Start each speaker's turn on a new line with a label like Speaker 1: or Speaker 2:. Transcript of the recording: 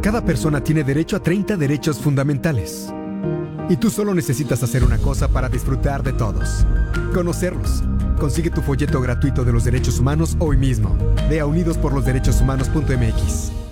Speaker 1: Cada persona tiene derecho a 30 derechos fundamentales. Y tú solo necesitas hacer una cosa para disfrutar de todos: conocerlos. Consigue tu folleto gratuito de los derechos humanos hoy mismo. Ve a unidosporlosderechoshumanos.mx.